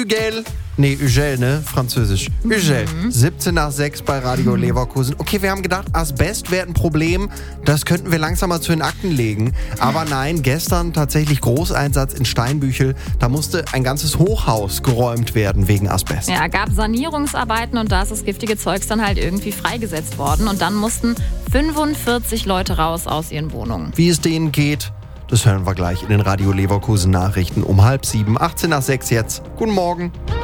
Ugel. Nee, Ugel, ne? Französisch. Ugel. 17:06 bei Radio Leverkusen. Okay, wir haben gedacht, Asbest wäre ein Problem. Das könnten wir langsam mal zu den Akten legen. Aber nein, gestern tatsächlich Großeinsatz in Steinbüchel. Da musste ein ganzes Hochhaus geräumt werden wegen Asbest. Ja, gab Sanierungsarbeiten und da ist das giftige Zeugs dann halt irgendwie freigesetzt worden. Und dann mussten 45 Leute raus aus ihren Wohnungen. Wie es denen geht, das hören wir gleich in den Radio Leverkusen Nachrichten um 6:30. 18:06 jetzt. Guten Morgen.